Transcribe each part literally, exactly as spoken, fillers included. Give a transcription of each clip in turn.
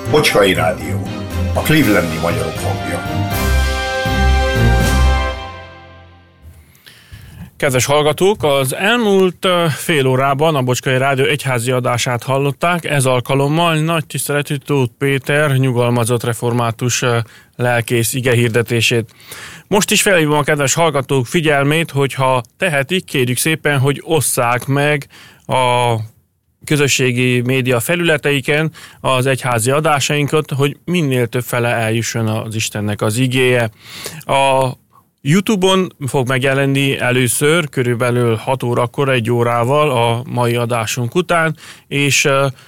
Bocskai Rádió, a clevelandi magyarok hangja. Kedves hallgatók, az elmúlt fél órában a Bocskai Rádió egyházi adását hallották. Ez alkalommal nagy tiszteletű Tóth Péter nyugalmazott református lelkész igehirdetését. Most is felhívom a kedves hallgatók figyelmét, hogyha tehetik, kérjük szépen, hogy osszák meg a közösségi média felületeiken az egyházi adásainkat, hogy minél több fele eljusson az Istennek az igéje. A YouTube-on fog megjelenni először, körülbelül hat órakor, egy órával a mai adásunk után, és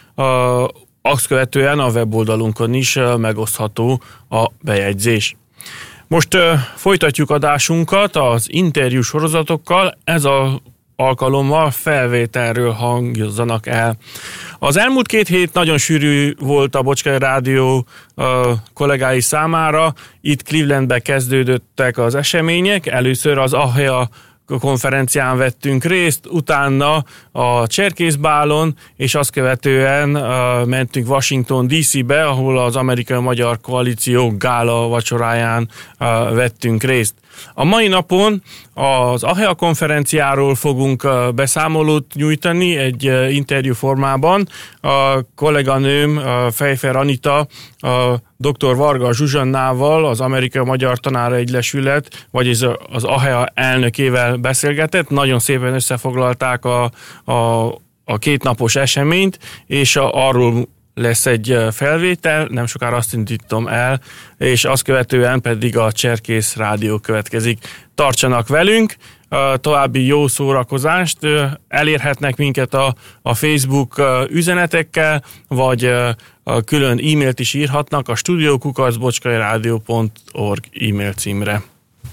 azt követően a weboldalunkon is megosztható a bejegyzés. Most folytatjuk adásunkat az interjú sorozatokkal, ez a alkalommal felvételről hangozzanak el. Az elmúlt két hét nagyon sűrű volt a Bocskai Rádió uh, kollégái számára. Itt Clevelandbe kezdődöttek az események. Először az á há á konferencián vettünk részt, utána a Cserkészbálon, és azt követően uh, mentünk Washington dé cé-be, ahol az Amerikai-Magyar Koalíció gála vacsoráján uh, vettünk részt. A mai napon az á há á konferenciáról fogunk beszámolót nyújtani egy interjú formában. A kolléganőm, Fejfer Anita, a doktor Varga Zsuzsannával, az Amerikai Magyar Tanára Egyesület, vagyis az á há á elnökével beszélgetett. Nagyon szépen összefoglalták a, a, a kétnapos eseményt, és a, arról lesz egy felvétel, nem sokára azt indítom el, és azt követően pedig a Cserkész Rádió következik. Tartsanak velünk, további jó szórakozást, elérhetnek minket a, a Facebook üzenetekkel, vagy a külön e-mailt is írhatnak a studio kukac bocskairadio pont org e-mail címre.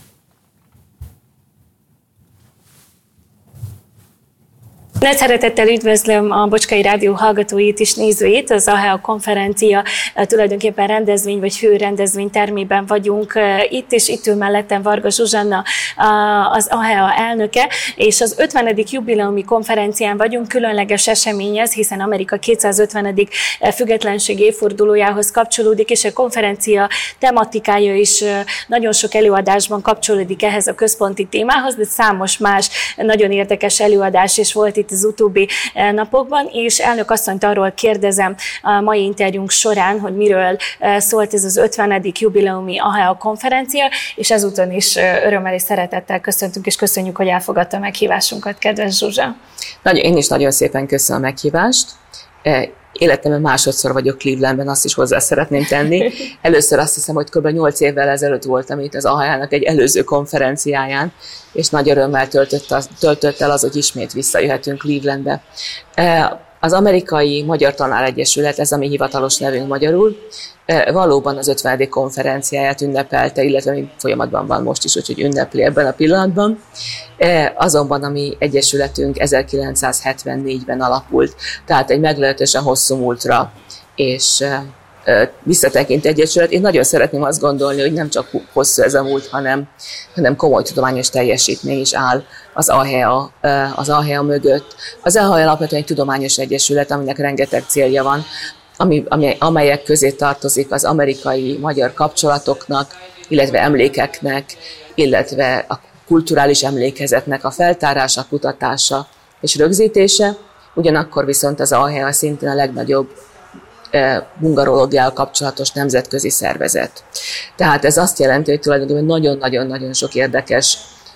Nagy szeretettel üdvözlöm a Bocskai Rádió hallgatóit és nézőit. Az á há á konferencia tulajdonképpen rendezvény vagy fő rendezvény termében vagyunk itt, és itt ül mellettem Varga Zsuzsanna, az á há á elnöke, és az ötvenedik jubileumi konferencián vagyunk, különleges esemény ez, hiszen Amerika kétszázötvenedik függetlenségi évfordulójához kapcsolódik, és a konferencia tematikája is nagyon sok előadásban kapcsolódik ehhez a központi témához, de számos más nagyon érdekes előadás is volt itt az utóbbi napokban, és elnök asszonyt arról kérdezem a mai interjúnk során, hogy miről szólt ez az ötvenedik jubileumi á há á konferencia, és ezúton is örömmel és szeretettel köszöntünk, és köszönjük, hogy elfogadta a meghívásunkat, kedves Zsuzsa. Nagyon, én is nagyon szépen köszönöm a meghívást. Életemben másodszor vagyok Clevelandben, azt is hozzá szeretném tenni. Először azt hiszem, hogy kb. nyolc évvel ezelőtt voltam itt az á há á-nak egy előző konferenciáján, és nagy örömmel töltött, az, töltött el az, hogy ismét visszajöhetünk Clevelandbe. Az Amerikai Magyar Tanár Egyesület, ez a mi hivatalos nevünk magyarul, valóban az ötvenedik konferenciáját ünnepelte, illetve mi folyamatban van most is, úgyhogy ünnepli ebben a pillanatban. Azonban a mi egyesületünk ezerkilencszázhetvennégyben alapult, tehát egy meglehetősen hosszú múltra és visszatekint egyesület. Én nagyon szeretném azt gondolni, hogy nem csak hosszú ez a múlt, hanem, hanem komoly tudományos teljesítmény is áll az á há á, az á há á mögött. Az á há á alapvetően egy tudományos egyesület, aminek rengeteg célja van, ami, amelyek közé tartozik az amerikai-magyar kapcsolatoknak, illetve emlékeknek, illetve a kulturális emlékezetnek a feltárása, kutatása és rögzítése. Ugyanakkor viszont az á há á szintén a legnagyobb hungarológiával kapcsolatos nemzetközi szervezet. Tehát ez azt jelenti, hogy tulajdonképpen nagyon-nagyon-nagyon sok érdekes,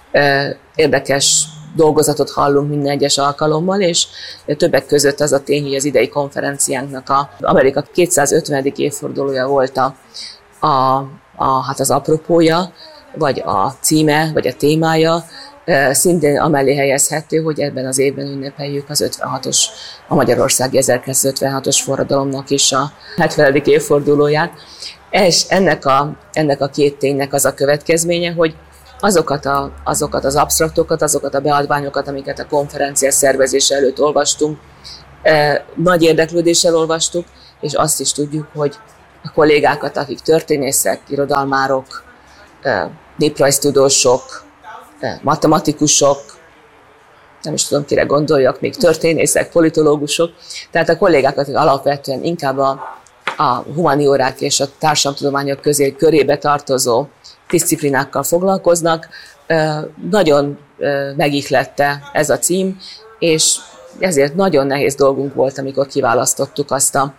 érdekes dolgozatot hallunk minden egyes alkalommal, és többek között az a tény, hogy az idei konferenciánknak a Amerika kétszázötvenedik évfordulója volt a, a, a, hát az apropója, vagy a címe, vagy a témája, szintén amellé helyezhető, hogy ebben az évben ünnepeljük az ötvenhatos, a Magyarországi ezerkilencszázötvenhatos forradalomnak is a hetvenedik évfordulóját. És ennek a, ennek a két ténynek az a következménye, hogy azokat, a, azokat az absztraktokat, azokat a beadványokat, amiket a konferencia szervezése előtt olvastunk, nagy érdeklődéssel olvastuk, és azt is tudjuk, hogy a kollégákat, akik történészek, irodalmárok, néprajztudósok, matematikusok, nem is tudom, kire gondoljak, még történészek, politológusok, tehát a kollégákat alapvetően inkább a, a humaniórák és a társadalomtudományok közé körébe tartozó diszciplinákkal foglalkoznak. Nagyon megihlette ez a cím, és ezért nagyon nehéz dolgunk volt, amikor kiválasztottuk azt a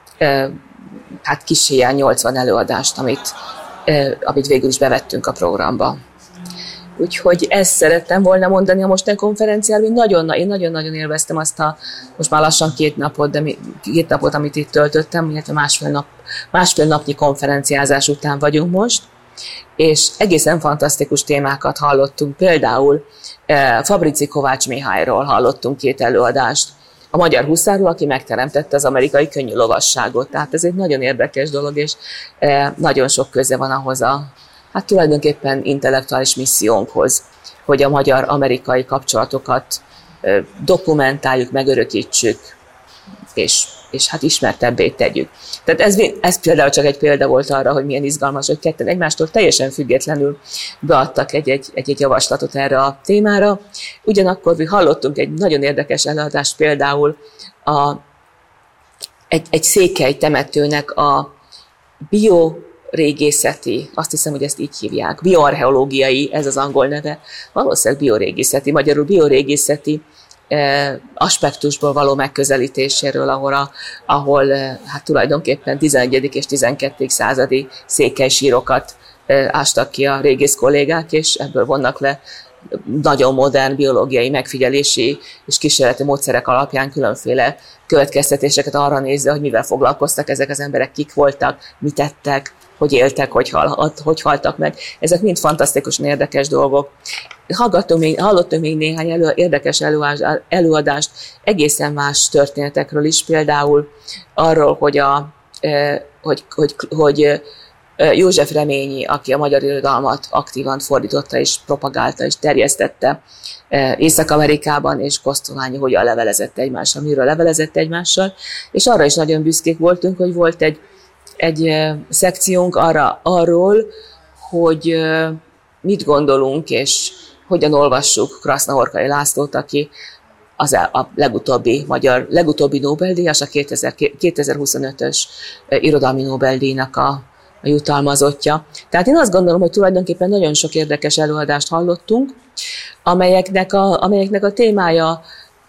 hát kissé ilyen nyolcvan előadást, amit, amit végül is bevettünk a programba. Úgyhogy ezt szerettem volna mondani a mostani konferenciáról, hogy nagyon, én nagyon-nagyon élveztem azt a, most már lassan két napot, de mi, két napot, amit itt töltöttem, illetve másfél, nap, másfél napnyi konferenciázás után vagyunk most, és egészen fantasztikus témákat hallottunk, például eh, Fabrici Kovács Mihályról hallottunk két előadást, a magyar huszárról, aki megteremtette az amerikai könnyű lovasságot. Tehát ez egy nagyon érdekes dolog, és eh, nagyon sok köze van ahhoz a, hát tulajdonképpen intellektuális missziónkhoz, hogy a magyar-amerikai kapcsolatokat eh, dokumentáljuk, megörökítsük, és, és hát ismertebbé tegyük. Tehát ez, ez például csak egy példa volt arra, hogy milyen izgalmas, hogy ketten egymástól teljesen függetlenül beadtak egy-egy, egy-egy javaslatot erre a témára. Ugyanakkor mi hallottunk egy nagyon érdekes előadást például a, egy, egy székely temetőnek a biorégészeti, azt hiszem, hogy ezt így hívják, bioarcheológiai, ez az angol neve, valószínűleg biorégészeti, magyarul biorégészeti aspektusból való megközelítéséről, ahol, a, ahol hát tulajdonképpen tizenegyedik és tizenkettedik századi székelysírokat ástak ki a régész kollégák, és ebből vonnak le nagyon modern biológiai megfigyelési és kísérleti módszerek alapján különféle következtetéseket arra nézve, hogy mivel foglalkoztak ezek az emberek, kik voltak, mit tettek, hogy éltek, hogy, hal, hogy haltak meg. Ezek mind fantasztikusan érdekes dolgok. Hallgattunk még, hallottunk még néhány elő, érdekes előadást egészen más történetekről is, például arról, hogy, a, hogy, hogy, hogy József Reményi, aki a magyar irodalmat aktívan fordította és propagálta és terjesztette Észak-Amerikában, és Kosztolányi hogyan levelezett egymással, miről levelezett egymással, és arra is nagyon büszkék voltunk, hogy volt egy, egy szekciónk arra, arról, hogy mit gondolunk, és hogyan olvassuk Krasznahorkai Lászlót, aki az a legutóbbi magyar, legutóbbi Nobel-díjas, a kétezer-huszonötös irodalmi Nobel-díjnak a, a jutalmazottja. Tehát én azt gondolom, hogy tulajdonképpen nagyon sok érdekes előadást hallottunk, amelyeknek a, amelyeknek a témája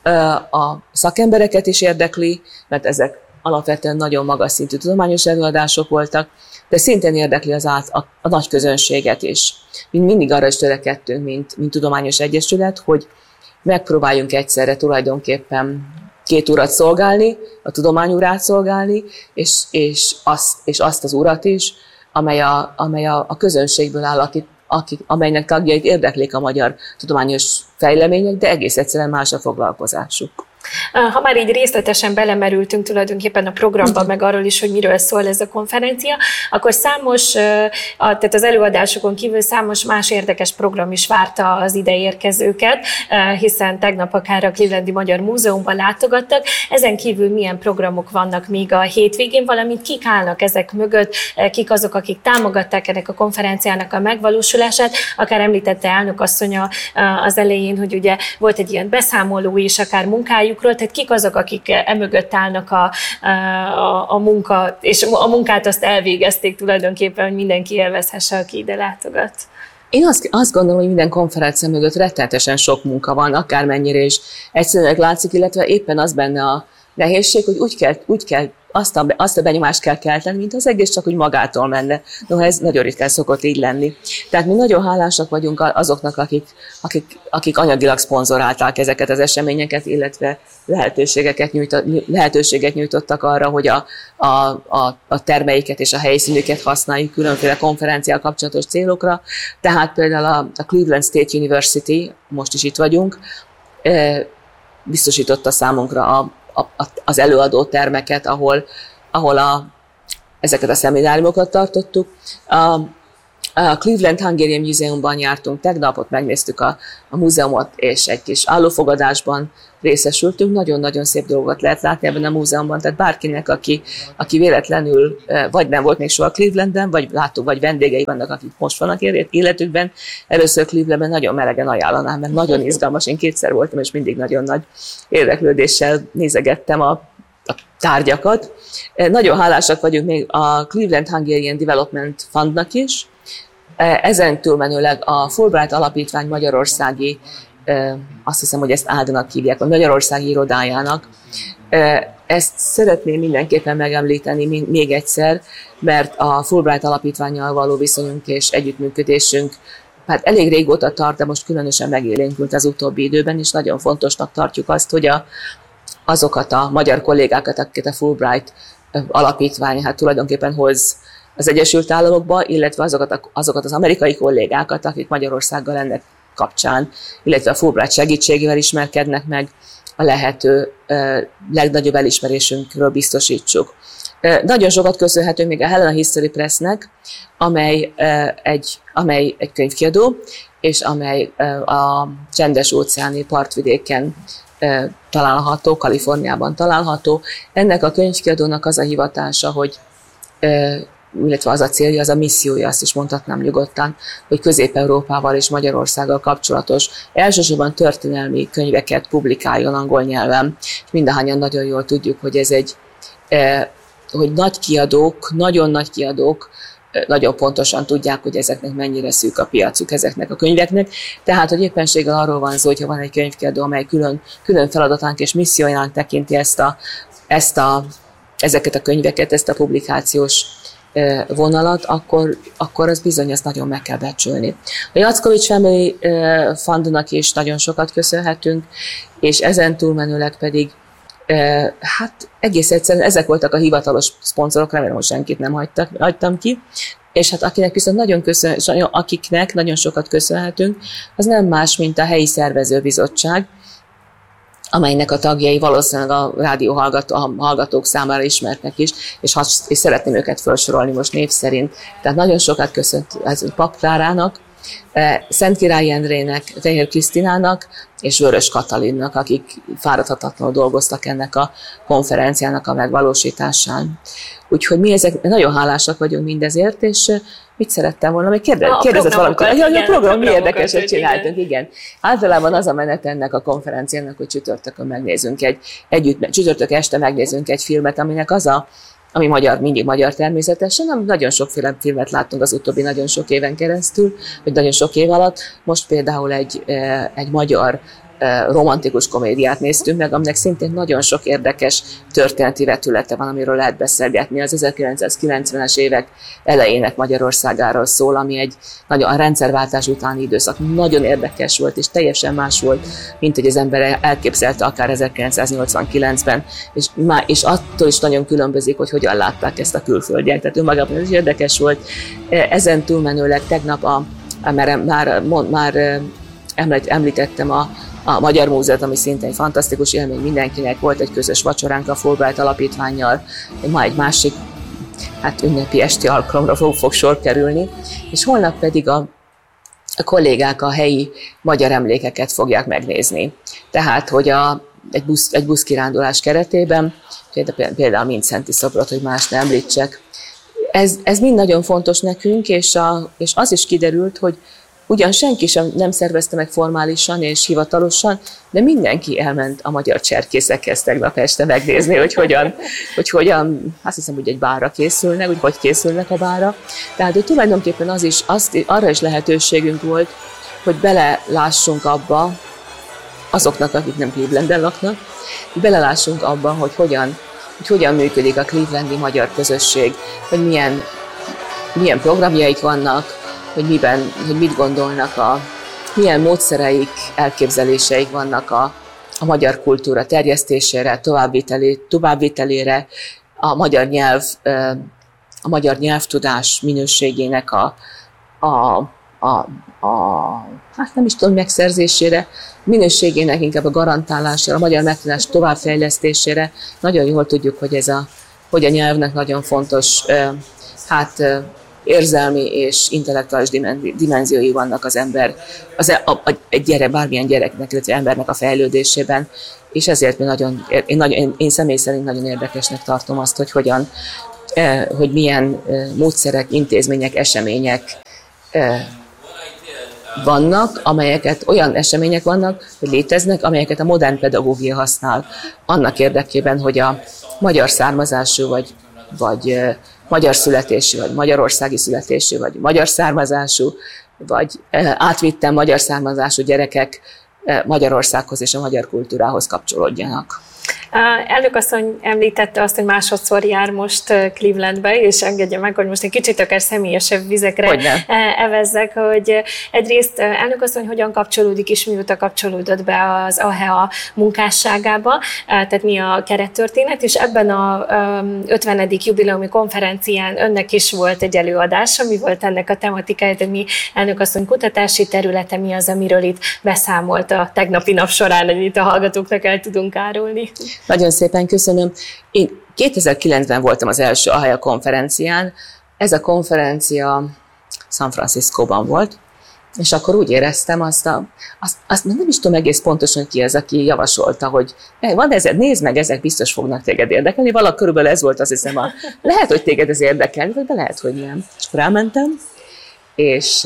a szakembereket is érdekli, mert ezek alapvetően nagyon magas szintű tudományos előadások voltak, de szintén érdekli az át, a, a nagy közönséget is. Mi mindig arra is törekedtünk, mint, mint tudományos egyesület, hogy megpróbáljunk egyszerre tulajdonképpen két urat szolgálni, a tudományurát szolgálni, és, és, azt, és azt az urat is, amely a, amely a, a közönségből áll, akik, akik, amelynek tagjait érdeklik a magyar tudományos fejlemények, de egész egyszerűen más a foglalkozásuk. Ha már így részletesen belemerültünk tulajdonképpen a programba, meg arról is, hogy miről szól ez a konferencia, akkor számos, tehát az előadásokon kívül számos más érdekes program is várta az ide érkezőket, hiszen tegnap akár a Clevelandi Magyar Múzeumban látogattak. Ezen kívül milyen programok vannak még a hétvégén, valamint kik állnak ezek mögött, kik azok, akik támogatták ennek a konferenciának a megvalósulását, akár említette elnök asszonya az elején, hogy ugye volt egy ilyen beszámoló is, akár munkájuk, tehát kik azok, akik emögött állnak a, a, a munka, és a munkát azt elvégezték tulajdonképpen, hogy mindenki élvezhesse, aki ide látogat. Én azt, azt gondolom, hogy minden konferencia mögött rettenetesen sok munka van, akármennyire is egyszerűen látszik, illetve éppen az benne a nehézség, hogy úgy kell, úgy kell azt, a, azt a benyomást kell kelteni, mint az egész csak úgy magától menne. Noha ez nagyon ritkán szokott így lenni. Tehát mi nagyon hálásak vagyunk azoknak, akik, akik, akik anyagilag szponzorálták ezeket az eseményeket, illetve lehetőségeket, nyújtott, lehetőséget nyújtottak arra, hogy a, a, a, a termeiket és a helyszínüket használjuk különféle konferenciával kapcsolatos célokra. Tehát például a, a Cleveland State University, most is itt vagyunk, biztosította számunkra a az előadó termeket, ahol, ahol a, ezeket a szemináriumokat tartottuk. A, a Cleveland Hungarian Museumban jártunk tegnap, ott megnéztük a, a múzeumot, és egy kis állófogadásban részesültünk. Nagyon-nagyon szép dolgokat lehet látni ebben a múzeumban, tehát bárkinek, aki, aki véletlenül vagy nem volt még soha Clevelandben, vagy látunk, vagy vendégei vannak, akik most vannak életükben. Először Clevelandben nagyon melegen ajánlanám, mert nagyon izgalmas. Én kétszer voltam, és mindig nagyon nagy érdeklődéssel nézegettem a, a tárgyakat. Nagyon hálásak vagyunk még a Cleveland Hungarian Development Fundnak is. Ezen túlmenőleg a Fulbright Alapítvány magyarországi, azt hiszem, hogy ezt Ágnak hívják, a Magyarországi irodájának. Ezt szeretném mindenképpen megemlíteni még egyszer, mert a Fulbright Alapítvánnyal való viszonyunk és együttműködésünk hát elég régóta tart, de most különösen megélénkült az utóbbi időben, és nagyon fontosnak tartjuk azt, hogy a, azokat a magyar kollégákat, akiket a Fulbright Alapítvány hát tulajdonképpen hoz az Egyesült Államokba, illetve azokat, a, azokat az amerikai kollégákat, akik Magyarországgal ennek kapcsán, illetve a Fulbright segítségével ismerkednek meg, a lehető uh, legnagyobb elismerésünkről biztosítsuk. Uh, nagyon sokat köszönhetünk még a Helena History Pressnek, amely, uh, egy, amely egy könyvkiadó, és amely uh, a csendes-óceáni partvidéken uh, található, Kaliforniában található. Ennek a könyvkiadónak az a hivatása, hogy uh, illetve az a célja, az a missziója, azt is mondhatnám nyugodtan, hogy Közép-Európával és Magyarországgal kapcsolatos elsősorban történelmi könyveket publikáljon angol nyelven. Mindahányan nagyon jól tudjuk, hogy ez egy, hogy nagy kiadók, nagyon nagy kiadók nagyon pontosan tudják, hogy ezeknek mennyire szűk a piacuk, ezeknek a könyveknek. Tehát, hogy éppenséggel arról van szó, hogyha van egy könyvkiadó, amely külön, külön feladatánk és missziójának tekinti ezt a, ezt a, ezeket a könyveket, ezt a publikációs vonalat, akkor, akkor az bizony, ezt nagyon meg kell becsülni. A Jackovics Family Fundnak is nagyon sokat köszönhetünk, és ezen túlmenőleg pedig hát egész egyszerűen ezek voltak a hivatalos szponzorok, remélem, hogy senkit nem hagytak, hagytam ki, és hát akinek viszont nagyon köszön, akiknek nagyon sokat köszönhetünk, az nem más, mint a helyi szervezőbizottság, amelynek a tagjai valószínűleg a rádió hallgató, a hallgatók számára ismertnek is, és, has, és szeretném őket felsorolni most név szerint. Tehát nagyon sokat köszönt Pap Klárának, Szent Király Endrének, Fehér Krisztinának és Vörös Katalinnak, akik fáradhatatlanul dolgoztak ennek a konferenciának a megvalósításán. Úgyhogy mi ezek nagyon hálásak vagyunk mindezért, és mit szerettem volna? Még kérdez, kérdezett valamit. A, a program mi érdekeset csináltunk, igen. Általában az a menet ennek a konferenciának, hogy csütörtökön megnézünk egy, együtt, csütörtök este megnézünk egy filmet, aminek az a, ami magyar, mindig magyar természetesen, nem nagyon sokféle filmet láttunk az utóbbi nagyon sok éven keresztül, vagy nagyon sok év alatt. Most például egy, egy magyar romantikus komédiát néztünk meg, aminek szintén nagyon sok érdekes történeti vetülete van, amiről lehet beszélgetni. Az ezerkilencszázkilencvenes évek elejének Magyarországáról szól, ami egy nagyon a rendszerváltás utáni időszak. Nagyon érdekes volt, és teljesen más volt, mint hogy az ember elképzelte akár ezerkilencszáznyolcvankilencben, és, má, és attól is nagyon különbözik, hogy hogyan látták ezt a külföldiek. Tehát önmagában ez is érdekes volt. Ezen túlmenőleg tegnap, a, már, már, már említettem a a Magyar Múzeumot, ami szintén egy fantasztikus élmény mindenkinek, volt egy közös vacsoránk a Fulbright Alapítvánnyal, ma egy másik hát ünnepi esti alkalomra fog, fog sor kerülni, és holnap pedig a, a kollégák a helyi magyar emlékeket fogják megnézni. Tehát, hogy a, egy, busz, egy buszkirándulás keretében, például a Mindszenti szobrot, hogy más ne említsek. Ez, ez mind nagyon fontos nekünk, és, a, és az is kiderült, hogy ugyan senki sem nem szervezte meg formálisan és hivatalosan, de mindenki elment a magyar cserkészekhez tegnap este megnézni, hogy hogyan, hogy hogyan, azt hiszem, hogy egy bárra készülnek, hogy hogy készülnek a bárra. Tehát, hogy tulajdonképpen az is, azt, arra is lehetőségünk volt, hogy belelássunk abba, azoknak, akik nem Clevelandben laknak, hogy belelássunk abba, hogy hogyan, hogy hogyan működik a clevelandi magyar közösség, hogy milyen, milyen programjaik vannak, hogy, miben, hogy mit gondolnak, a, milyen módszereik, elképzeléseik vannak a, a magyar kultúra terjesztésére, továbbvitelé, továbbvitelére, a magyar nyelv, a magyar nyelvtudás minőségének a, a, a, a hát nem is tudom, megszerzésére, minőségének inkább a garantálására, a magyar megtanulás továbbfejlesztésére. Nagyon jól tudjuk, hogy ez a, hogy a nyelvnek nagyon fontos, hát érzelmi és intellektuális dimenziói vannak az ember, az, a, a, egy gyerek, bármilyen gyereknek, illetve embernek a fejlődésében, és ezért mi nagyon, én, nagyon, én személy szerint nagyon érdekesnek tartom azt, hogy hogyan, eh, hogy milyen eh, módszerek, intézmények, események eh, vannak, amelyeket, olyan események vannak, hogy léteznek, amelyeket a modern pedagógia használ annak érdekében, hogy a magyar származású, vagy, vagy magyar születésű, vagy magyarországi születésű, vagy magyar származású, vagy átvittem magyar származású gyerekek Magyarországhoz és a magyar kultúrához kapcsolódjanak. Elnök asszony említette azt, hogy másodszor jár most Clevelandbe, és engedje meg, hogy most egy kicsit akár személyesebb vizekre Hogyne. evezzek, hogy egyrészt elnök asszony hogyan kapcsolódik és mióta kapcsolódott be az á há á munkásságába, tehát mi a kerettörténet, és ebben a ötvenedik jubileumi konferencián önnek is volt egy előadása, mi volt ennek a tematikája, tehát mi elnök asszony kutatási területe, mi az, amiről itt beszámolt a tegnapi nap során, amit a hallgatóknak el tudunk árulni. Nagyon szépen köszönöm. Én kétezer-kilencben voltam az első á há á konferencián. Ez a konferencia San Franciscóban volt, és akkor úgy éreztem azt, a, azt, azt nem is tudom egész pontosan ki ez, aki javasolta, hogy van ezek, nézd meg, ezek biztos fognak téged érdekelni. Valaki körülbelül ez volt, azt hiszem, a, lehet, hogy téged ez érdekelni, vagy de lehet, hogy nem. És akkor elmentem, és,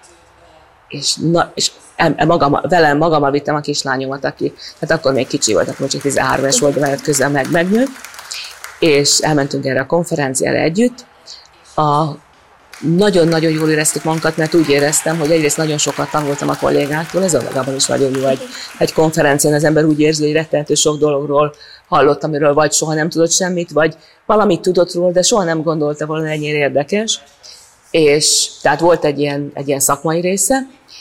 és, na, és Magam, velem magammal vittem a kislányomat, aki, hát akkor még kicsi volt, akkor csak tizenhárom éves volt, de mert közel meg, megnőtt, és elmentünk erre a konferenciára együtt. A, nagyon-nagyon jól éreztük magunkat, mert úgy éreztem, hogy egyrészt nagyon sokat tanultam a kollégáktól, ez önmagában is nagyon jó, egy, egy konferencián az ember úgy érzi, hogy rettenető sok dologról hallott, amiről vagy soha nem tudott semmit, vagy valamit tudott róla, de soha nem gondolta volna ennyire érdekes. És tehát volt egy ilyen, egy ilyen szakmai része,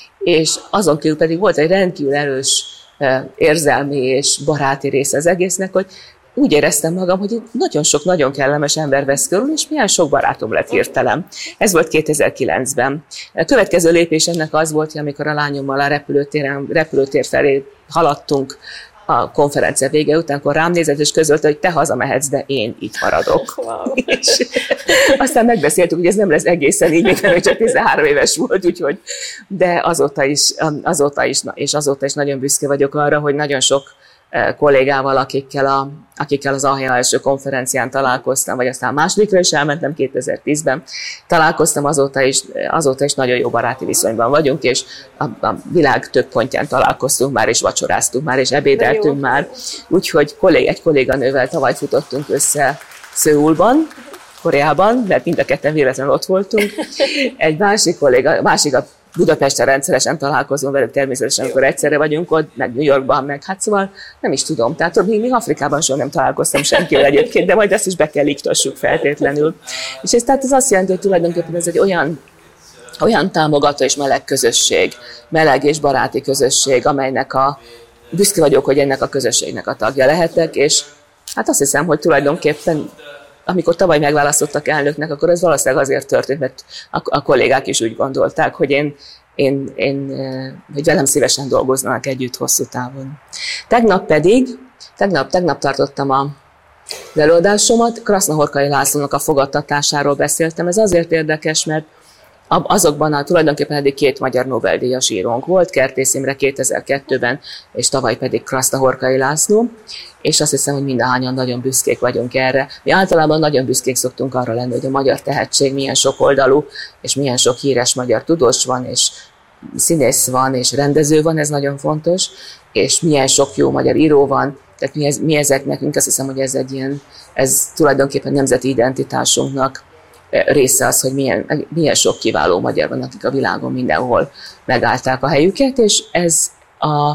és azon kívül pedig volt egy rendkívül erős érzelmi és baráti része az egésznek, hogy úgy éreztem magam, hogy nagyon sok, nagyon kellemes ember vesz körül, és milyen sok barátom lett hirtelen. Ez volt kétezer-kilencben. A következő lépés ennek az volt, hogy amikor a lányommal a repülőtéren, repülőtér felé haladtunk a konferencia vége után, akkor rám nézett és közölte, hogy te hazamehetsz, de én itt maradok. Wow. És aztán megbeszéltük, hogy ez nem lesz egészen így, még nem csak tizenhárom éves volt, úgyhogy, de azóta is, azóta is, és azóta is nagyon büszke vagyok arra, hogy nagyon sok kollégával, akikkel, a, akikkel az á há á első konferencián találkoztam, vagy aztán másodikra is elmentem kétezer-tízben, találkoztam, azóta is, azóta is nagyon jó baráti viszonyban vagyunk, és a, a világ több pontján találkoztunk már, és vacsoráztunk már, és ebédeltünk már. Úgyhogy kollég, egy kolléganővel tavaly futottunk össze Szöulban, Koreában, mert mind a ketten véletlenül ott voltunk. Egy másik kolléga, másik a Budapesten rendszeresen találkozom velük természetesen, amikor egyszerre vagyunk ott, meg New Yorkban, meg hát szóval nem is tudom. Tehát még, még Afrikában soha nem találkoztam senkivel egyébként, de majd ezt is be kell iktassuk feltétlenül. És ez, tehát ez azt jelenti, hogy tulajdonképpen ez egy olyan, olyan támogató és meleg közösség, meleg és baráti közösség, amelynek a, büszke vagyok, hogy ennek a közösségnek a tagja lehetek, és hát azt hiszem, hogy tulajdonképpen amikor tavaly megválasztottak elnöknek, akkor ez valószínűleg azért történt, mert a, a kollégák is úgy gondolták, hogy én, én, én hogy velem szívesen dolgoznak együtt hosszú távon. Tegnap pedig, tegnap, tegnap tartottam a előadásomat, Krasznahorkai Lászlónak a fogadtatásáról beszéltem. Ez azért érdekes, mert azokban a tulajdonképpen eddig két magyar Nobel-díjas írónk volt, Kertész Imre kétezer-kettőben, és tavaly pedig Krasznahorkai László, és azt hiszem, hogy mindahányan nagyon büszkék vagyunk erre. Mi általában nagyon büszkék szoktunk arra lenni, hogy a magyar tehetség milyen sokoldalú, és milyen sok híres magyar tudós van, és színész van, és rendező van, ez nagyon fontos, és milyen sok jó magyar író van, tehát mi, ez, mi ezek nekünk, azt hiszem, hogy ez egy ilyen, ez tulajdonképpen nemzeti identitásunknak része az, hogy milyen, milyen sok kiváló magyar van, akik a világon mindenhol megállták a helyüket, és ez a,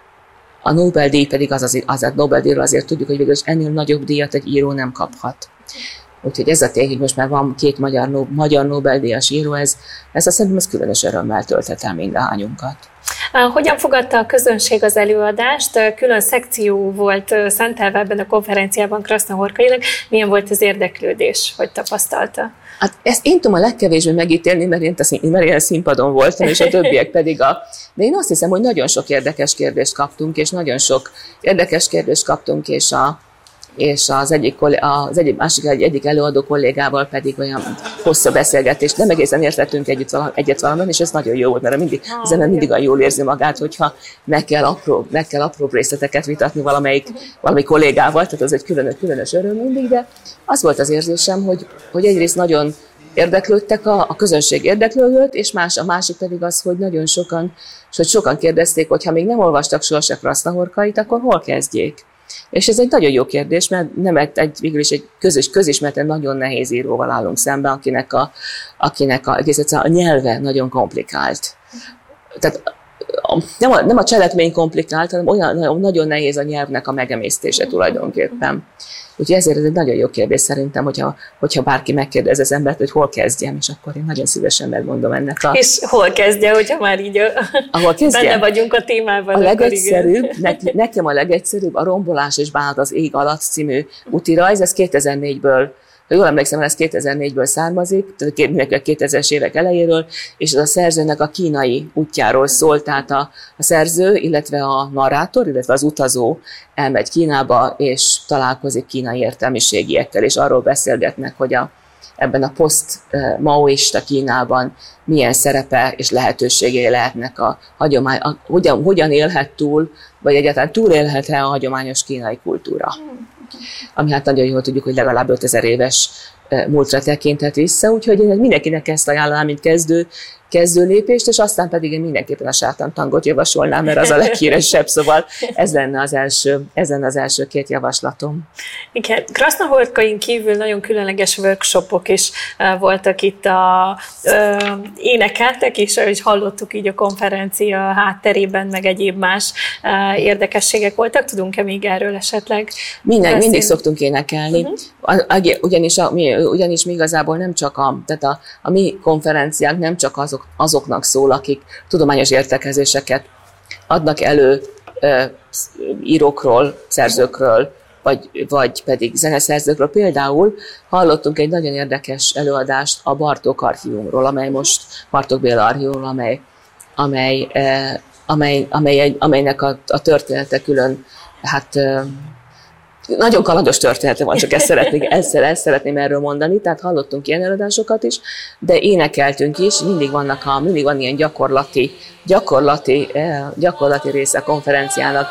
a Nobel-díj pedig az, az, az a Nobel-díjról azért tudjuk, hogy végül ennél nagyobb díjat egy író nem kaphat. Úgyhogy ez a tény, hogy most már van két magyar, magyar Nobel-díjas író, ez, ez azt szerintem ez különös örömmel tölthet el mindahányunkat. Hogyan fogadta a közönség az előadást? Külön szekció volt szentelve ebben a konferenciában Krasznahorkainak. Milyen volt az érdeklődés? Hogy tapasztalta? Hát ezt én tudom a legkevésbé megítélni, mert én, tesz, mert én színpadon voltam, és a többiek pedig a... De én azt hiszem, hogy nagyon sok érdekes kérdést kaptunk, és nagyon sok érdekes kérdést kaptunk, és a és az egyik, az egyik, másik, egyik előadó kollégával pedig olyan hosszú beszélgetést, nem egészen értettünk együtt valami, egyet valamiben, és ez nagyon jó volt, mert mindig, az ember mindig olyan jól érzi magát, hogyha meg kell apró, meg kell apró részleteket vitatni valamelyik, valami kollégával, tehát az egy különös, különös öröm mindig, de az volt az érzésem, hogy, hogy egyrészt nagyon érdeklődtek, a, a közönség érdeklődött, és más, a másik pedig az, hogy nagyon sokan, hogy sokan kérdezték, hogy ha még nem olvastak sohasem Krasznahorkait, akkor hol kezdjék? És ez egy nagyon jó kérdés, mert nem egy, végül is egy közös, közismerten nagyon nehéz íróval állunk szemben, akinek a, akinek a, egész a nyelve nagyon komplikált. Tehát a, nem, a, nem a cselekmény komplikált, hanem olyan nagyon nehéz a nyelvnek a megemésztése tulajdonképpen. Úgyhogy ezért ez egy nagyon jó kérdés szerintem, hogyha, hogyha bárki megkérdez az embert, hogy hol kezdjem, és akkor én nagyon szívesen megmondom ennek a... És hol kezdje, hogyha már így a... ahol benne vagyunk a témában. A legegyszerűbb, neki, nekem a legegyszerűbb a Rombolás és bánat az ég alatt című útirajz, ez kétezer-négyből, ha jól emlékszem, ez kétezer-négyből származik, tehát a kétezres évek elejéről, és az a szerzőnek a kínai útjáról szól, tehát a, a szerző, illetve a narrátor, illetve az utazó elmegy Kínába, és találkozik kínai értelmiségiekkel, és arról beszélgetnek, hogy a, ebben a poszt-maoista Kínában milyen szerepe és lehetőségei lehetnek a hagyomány, a, hogyan, hogyan élhet túl, vagy egyáltalán túlélhet-e a hagyományos kínai kultúra. Ami hát nagyon jól tudjuk, hogy legalább ötezer éves múltra tekinthet vissza, úgyhogy én mindenkinek ezt ajánlanám, mint kezdő, kezdő lépést, és aztán pedig én mindenképpen a sátántangot javasolnám, mert az a leghíresebb, szóval ez lenne az első, ez lenne az első két javaslatom. Igen, Krasznahorkain kívül nagyon különleges workshopok is uh, voltak itt, a, uh, énekeltek is, ahogy hallottuk így a konferencia hátterében, meg egyéb más uh, érdekességek voltak. Tudunk-e még erről esetleg? Minden, mindig szoktunk énekelni, uh-huh. ugyanis, a, mi, ugyanis mi igazából nem csak a, tehát a, a mi konferenciánk nem csak azok azoknak szól, akik tudományos értekezéseket adnak elő ö, írókról, szerzőkről, vagy, vagy pedig zeneszerzőkről. Például hallottunk egy nagyon érdekes előadást a Bartók Archívumról, amely most Bartók Béla Archívum, amely, amely, eh, amely, amely, amelynek a, a története külön, hát eh, nagyon kalandos története van, csak ezt szeretnék, ezt, ezt szeretném erről mondani, tehát hallottunk ilyen előadásokat is, de énekeltünk is, mindig, vannak a, mindig van ilyen gyakorlati, gyakorlati, gyakorlati része a konferenciának.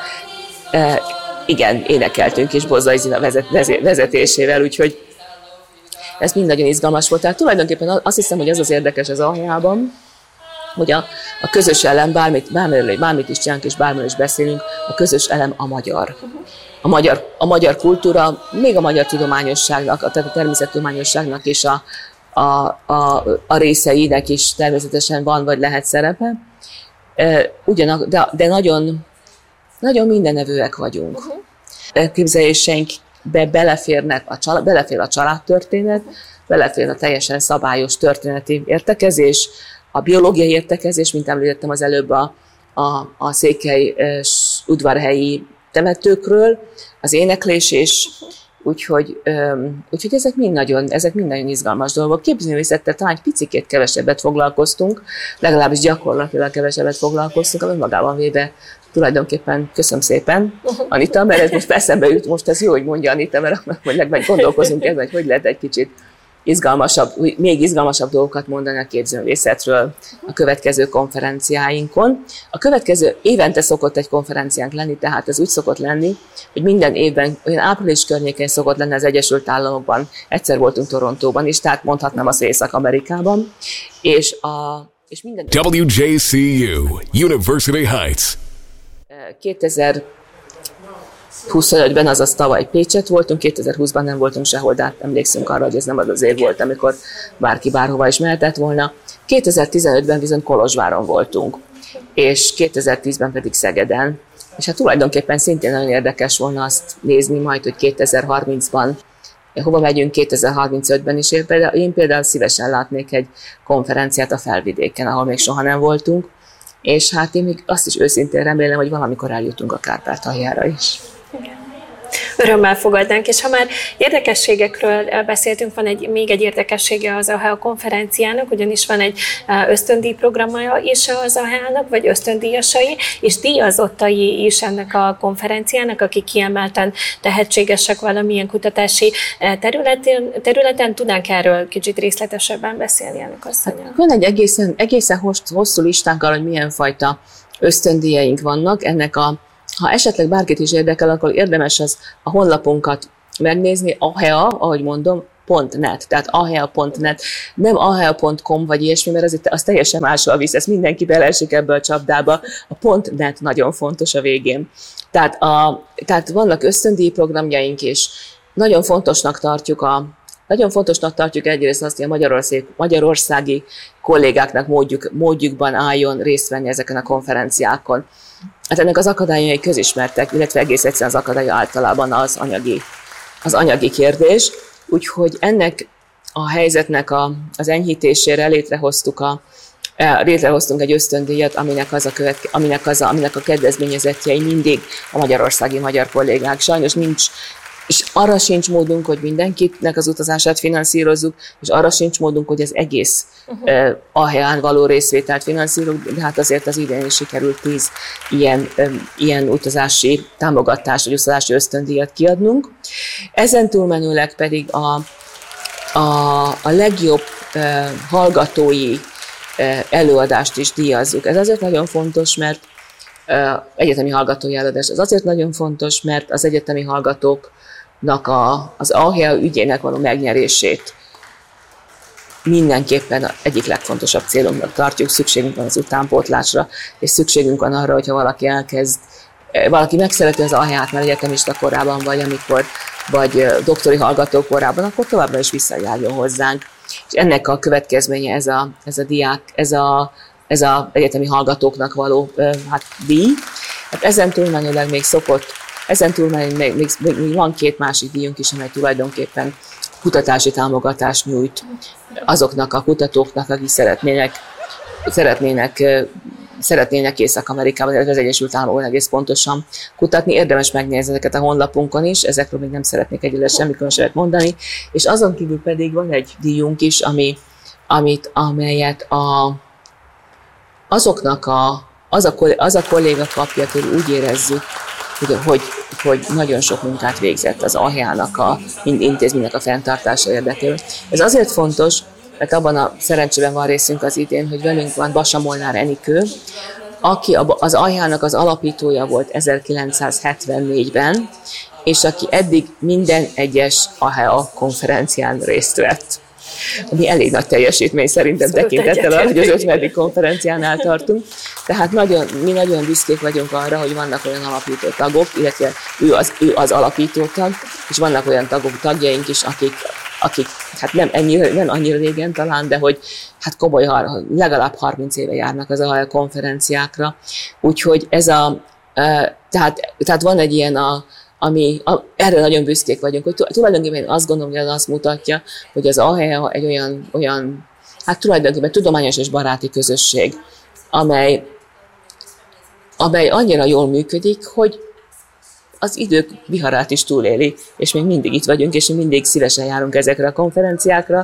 Igen, énekeltünk is Bozzai Zina vezet, vezetésével, úgyhogy ez mind nagyon izgalmas volt. Tehát tulajdonképpen azt hiszem, hogy ez az érdekes az Alhelyában, hogy a, a közös elem, bármit, bármit, bármit is csinálunk és bármiről is beszélünk, a közös elem a magyar. A magyar, a magyar kultúra, még a magyar tudományosságnak, tehát a természettudományosságnak is a, a, a, a részeinek is természetesen van, vagy lehet szerepe. Ugyanak, de, de nagyon, nagyon mindenevőek vagyunk. Elképzeléseinkbe beleférnek a család, belefér a családtörténet, belefér a teljesen szabályos történeti értekezés, a biológiai értekezés, mint említettem az előbb a, a, a székely udvarhelyi temetőkről, az éneklés is, úgyhogy, öm, úgyhogy ezek mind nagyon, ezek mind nagyon izgalmas dolgok. Képzőművészettel talán egy picikét kevesebbet foglalkoztunk, legalábbis gyakorlatilag kevesebbet foglalkoztunk, ami magában véve tulajdonképpen köszönöm szépen, Anita, mert ez most eszembe jut, most ez jó, hogy mondja Anita, mert meg, meg gondolkozunk ezen, hogy hogy lehet egy kicsit izgalmasabb, még izgalmasabb dolgokat mondani a képzőművészetről a következő konferenciáinkon. A következő évente szokott egy konferenciánk lenni, tehát ez úgy szokott lenni, hogy minden évben, olyan április környékén szokott lenni az Egyesült Államokban, egyszer voltunk Torontóban is, tehát mondhatnám az Észak-Amerikában, és, a, és minden... W J C U, University Heights. kétezer-huszonötben, azaz tavaly Pécset voltunk, kétezer-húszban nem voltunk sehol, de hát emlékszünk arra, hogy ez nem az az év volt, amikor bárki bárhova is mehetett volna. kétezer-tizenötben viszont Kolozsváron voltunk, és kétezer-tízben pedig Szegeden. És hát tulajdonképpen szintén nagyon érdekes volna azt nézni majd, hogy kétezer-harmincban hova megyünk, kétezer-harmincötben is. Én például, én például szívesen látnék egy konferenciát a Felvidéken, ahol még soha nem voltunk. És hát én még azt is őszintén remélem, hogy valamikor eljutunk a Kárpátaljára is. Igen. Örömmel fogadnánk, és ha már érdekességekről beszéltünk, van egy, még egy érdekessége az á há á konferenciának, ugyanis van egy ösztöndíj programja is az á há á-nak, vagy ösztöndíjasai, és díjazottai is ennek a konferenciának, akik kiemelten tehetségesek valamilyen kutatási területen. területen. Tudnánk erről kicsit részletesebben beszélni, ennek asszonyal? Hát van egy egészen, egészen hosszú listánkkal, hogy milyen fajta ösztöndíjaink vannak. Ennek a Ha esetleg bárkit is érdekel, akkor érdemes az a honlapunkat megnézni, á há á, ahogy mondom, pont net, tehát ahea pont net, nem ahea pont com vagy ilyesmi, mert az, az teljesen máshol visz, ez mindenki beleesik ebbe a csapdába, a pont net nagyon fontos a végén. Tehát, a, tehát vannak ösztöndíj programjaink is, nagyon fontosnak tartjuk a Nagyon fontosnak tartjuk egyrészt azt, hogy a Magyarország, magyarországi kollégáknak módjuk, módjukban álljon részt venni ezeken a konferenciákon. Hát ennek az akadályai közismertek, illetve egész egyszerűen az akadály általában az anyagi, az anyagi kérdés. Úgyhogy ennek a helyzetnek a, az enyhítésére létrehoztuk a, létrehoztunk egy ösztöndíjat, aminek, az a követke, aminek, az a, aminek a kedvezményezettjei mindig a magyarországi magyar kollégák. Sajnos nincs, és arra sincs módunk, hogy mindenkinek az utazását finanszírozzuk, és arra sincs módunk, hogy az egész uh-huh. uh, ahelyán való részvételt finanszírozunk, de hát azért az idén is sikerült tíz ilyen, um, ilyen utazási támogatást, vagy utazási ösztöndíjat kiadnunk. Ezen túlmenőleg pedig a, a, a legjobb uh, hallgatói uh, előadást is díjazzuk. Ez azért nagyon fontos, mert uh, egyetemi hallgatói előadás, ez azért nagyon fontos, mert az egyetemi hallgatók A, az ahea ügyének való megnyerését mindenképpen egyik legfontosabb célunknak tartjuk, szükségünk van az utánpótlásra, és szükségünk van arra, hogyha valaki elkezd, valaki megszereti az aheát már egyetemista korában, vagy amikor, vagy doktori hallgató korában, akkor továbbra is visszajárjon hozzánk. És ennek a következménye ez a, ez a diák, ez a, ez a egyetemi hallgatóknak való hát, díj. Hát ezen túlmenőleg még szokott Ezen túl még, még, még, még van két másik díjunk is, amely tulajdonképpen kutatási támogatást nyújt azoknak a kutatóknak, akik szeretnének, szeretnének, szeretnének Észak-Amerikában, illetve az Egyesült Államokban egész pontosan kutatni. Érdemes megnézni ezeket a honlapunkon is, ezekről még nem szeretnék egyébként semmi különbséget mondani. És azon kívül pedig van egy díjunk is, ami, amit, amelyet a, azoknak a, az, a, az a kolléga kapja, hogy úgy érezzük, Hogy, hogy nagyon sok munkát végzett az aheának a intézménynek a fenntartása érdekében. Ez azért fontos, mert abban a szerencsében van részünk az idén, hogy velünk van Basa Molnár Enikő, aki az aheának az alapítója volt ezerkilencszázhetvennégyben, és aki eddig minden egyes ahea konferencián részt vett. Ami elég nagy teljesítmény szerintem tekintettel arra, hogy az ötvenedik konferenciánál tartunk. Tehát nagyon, mi nagyon büszkék vagyunk arra, hogy vannak olyan alapító tagok, illetve ő az, ő az alapító tag, és vannak olyan tagok, tagjaink is, akik, akik hát nem, ennyire, nem annyira régen talán, de hogy hát komoly, legalább harminc éve járnak az ahea konferenciákra. Úgyhogy ez a, tehát, tehát van egy ilyen a, ami, a, erre nagyon büszkék vagyunk, hogy tulajdonképpen azt gondolom, hogy az azt mutatja, hogy az ahea egy olyan, olyan, hát tulajdonképpen tudományos és baráti közösség, amely, amely annyira jól működik, hogy az idők viharát is túléli, és még mindig itt vagyunk, és még mindig szívesen járunk ezekre a konferenciákra.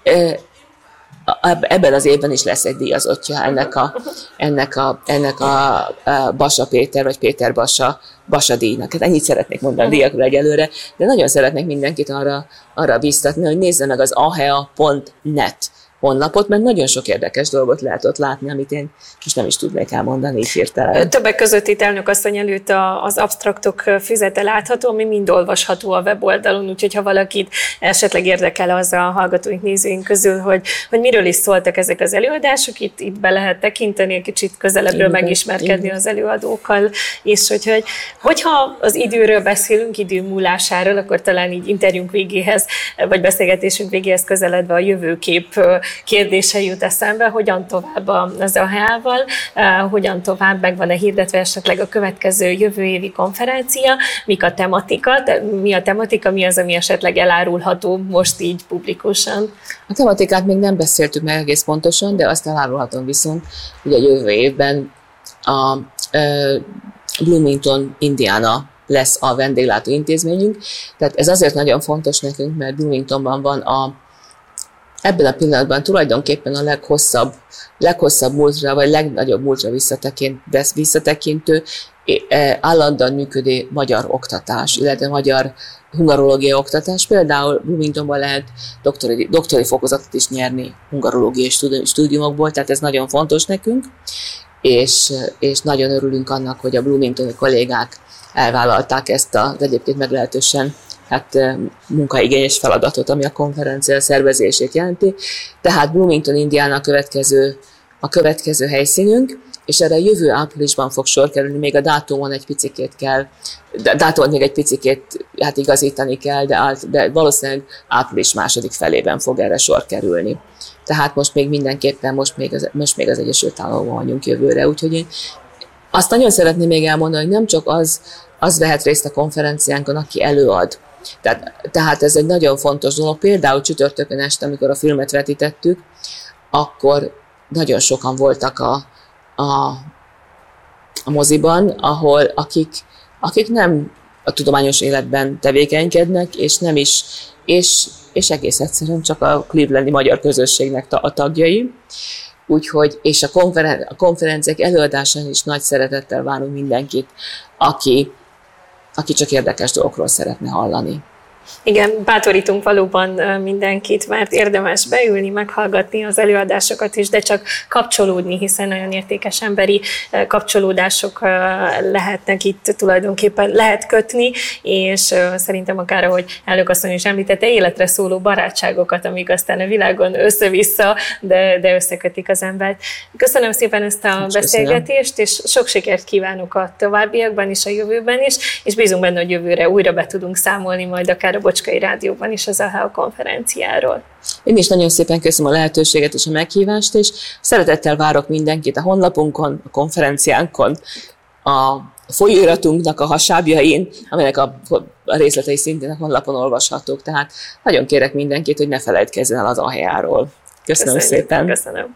Ebben az évben is lesz egy díjazottja ennek a, ennek a, ennek a, a Basa Péter, vagy Péter Basa, Basa díjnak. Hát ennyit szeretnék mondani díjakról egyelőre, de nagyon szeretnék mindenkit arra, arra bíztatni, hogy nézze meg az ahea pont net honlapot, mert nagyon sok érdekes dolgot lehet ott látni, amit én most nem is tudnék elmondani így hirtelen. Többek között itt elnök asszony előtt az absztraktok füzete látható, ami mind olvasható a weboldalon, úgyhogy ha valakit esetleg érdekel az a hallgatóink, nézőink közül, hogy, hogy miről is szóltak ezek az előadások, itt, itt be lehet tekinteni, egy kicsit közelebbről Igen, megismerkedni Igen. az előadókkal, és hogy, hogyha az időről beszélünk, idő múlásáról, akkor talán így interjúnk végéhez, vagy beszélgetésünk végéhez közeledve a jövőkép kérdése jut eszembe, hogyan tovább az aheával, hogyan tovább, meg van-e hirdetve esetleg a következő jövő évi konferencia, mik a tematika, mi a tematika, mi az, ami esetleg elárulható most így publikusan? A tematikát még nem beszéltük meg egész pontosan, de azt elárulhatom viszont, hogy a jövő évben a uh, Bloomington, Indiana lesz a vendéglátó intézményünk, tehát ez azért nagyon fontos nekünk, mert Bloomingtonban van a ebben a pillanatban tulajdonképpen a leghosszabb, leghosszabb múltra, vagy legnagyobb múltra visszatekintő, visszatekintő állandóan működő magyar oktatás, illetve magyar hungarológiai oktatás. Például Bloomingtonban lehet doktori, doktori fokozatot is nyerni hungarológiai stúdiumokból, tehát ez nagyon fontos nekünk, és, és nagyon örülünk annak, hogy a bloomingtoni kollégák elvállalták ezt az egyébként meglehetősen hát munkaigényes feladatot, ami a konferencia szervezését jelenti. Tehát Bloomington, Indiana a következő, a következő helyszínünk, és erre jövő áprilisban fog sor kerülni, még a dátumon egy picikét kell, dátumon még egy picikét hát igazítani kell, de, át, de valószínűleg április második felében fog erre sor kerülni. Tehát most még mindenképpen, most még az, most még az Egyesült Államokban vagyunk jövőre, úgyhogy én azt nagyon szeretném még elmondani, hogy nem csak az, az vehet részt a konferenciánkon, aki előad. Tehát, tehát ez egy nagyon fontos dolog. Például csütörtökön este, amikor a filmet vetítettük, akkor nagyon sokan voltak a, a, a moziban, ahol akik, akik nem a tudományos életben tevékenykednek, és nem is, és, és egész egyszerűen csak a clevelandi magyar közösségnek a tagjai. Úgyhogy, és a, konferen- a konferenciák előadásán is nagy szeretettel várunk mindenkit, aki, aki csak érdekes dolgokról szeretne hallani. Igen, bátorítunk valóban mindenkit, mert érdemes beülni, meghallgatni az előadásokat is, de csak kapcsolódni, hiszen nagyon értékes emberi kapcsolódások lehetnek itt, tulajdonképpen lehet kötni, és szerintem akár, ahogy elnök asszony is említette, életre szóló barátságokat, amik aztán a világon össze-vissza, de, de összekötik az embert. Köszönöm szépen ezt a Köszönöm. beszélgetést, és sok sikert kívánok a továbbiakban is, a jövőben is, és bízunk benne, hogy jövőre újra be tudunk számolni majd akár a Bocskai Rádióban is az á há á konferenciáról. Én is nagyon szépen köszönöm a lehetőséget és a meghívást, és szeretettel várok mindenkit a honlapunkon, a konferenciánkon, a folyóiratunknak a hasábjain, amelyek a, a részletei szintén a honlapon olvashatók. Tehát nagyon kérek mindenkit, hogy ne felejtkezzen el az á há á-ról. Köszönöm Köszönjük, szépen. Köszönöm.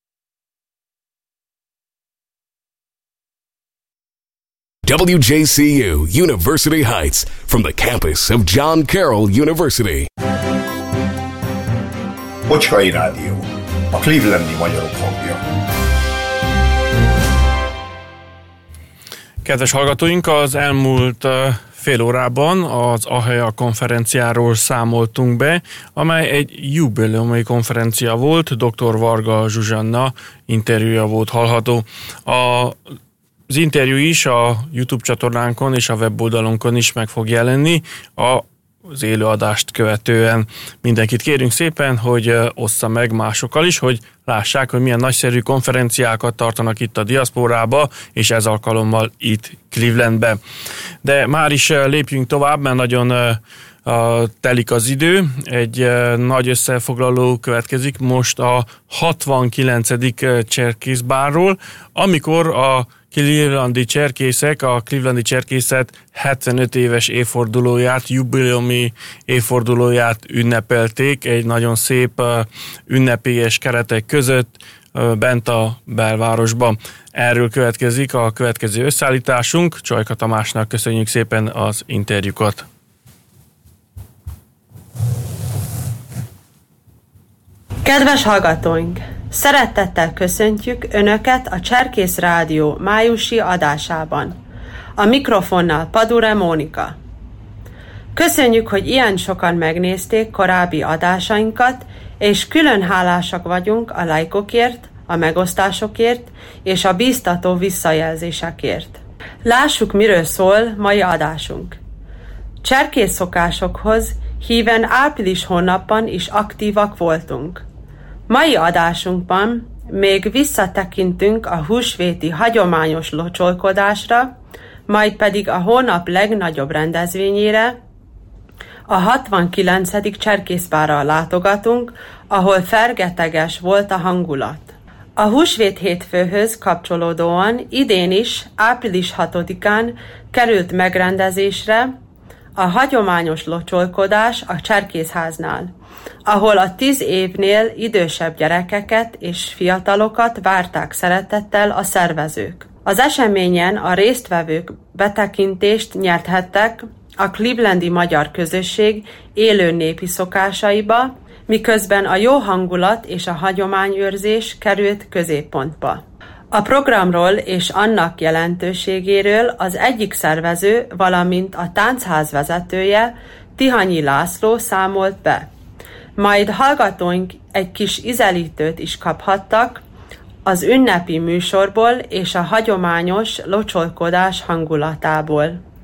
W J C U University Heights, from the campus of John Carroll University. Bocskai Rádió, a clevelandi magyarok hangja. Kedves hallgatóink, az elmúlt fél órában az á há á konferenciáról számoltunk be, amely egy jubileumi konferencia volt, dr. Varga Zsuzsanna interjúja volt hallható. A Az interjú is a YouTube csatornánkon és a weboldalunkon is meg fog jelenni az élőadást követően. Mindenkit kérünk szépen, hogy ossza meg másokkal is, hogy lássák, hogy milyen nagyszerű konferenciákat tartanak itt a diaszporába, és ez alkalommal itt Clevelandbe. De már is lépjünk tovább, mert nagyon Uh, telik az idő. Egy uh, nagy összefoglaló következik most a hatvankilencedik Uh, cserkészbárról, amikor a clevelandi cserkészek, a clevelandi cserkészet hetvenöt éves évfordulóját, jubileumi évfordulóját ünnepelték egy nagyon szép uh, ünnepélyes keretek között uh, bent a belvárosban. Erről következik a következő összeállításunk. Csajka Tamásnak köszönjük szépen az interjúkat. Kedves hallgatóink! Szeretettel köszöntjük Önöket a Cserkész Rádió májusi adásában. A mikrofonnál Padure Mónika. Köszönjük, hogy ilyen sokan megnézték korábbi adásainkat, és külön hálásak vagyunk a lájkokért, a megosztásokért és a bíztató visszajelzésekért. Lássuk, miről szól mai adásunk. Cserkész szokásokhoz híven április hónapban is aktívak voltunk. Mai adásunkban még visszatekintünk a húsvéti hagyományos locsolkodásra, majd pedig a hónap legnagyobb rendezvényére, a hatvankilencedik cserkészbárra látogatunk, ahol fergeteges volt a hangulat. A húsvét hétfőhöz kapcsolódóan idén is április hatodikán került megrendezésre a hagyományos locsolkodás a cserkészháznál, ahol a tíz évnél idősebb gyerekeket és fiatalokat várták szeretettel a szervezők. Az eseményen a résztvevők betekintést nyerthettek a clevelandi magyar közösség élő népi szokásaiba, miközben a jó hangulat és a hagyományőrzés került középpontba. A programról és annak jelentőségéről az egyik szervező, valamint a táncház vezetője, Tihanyi László számolt be. Majd hallgatóink egy kis ízelítőt is kaphattak az ünnepi műsorból és a hagyományos locsolkodás hangulatából.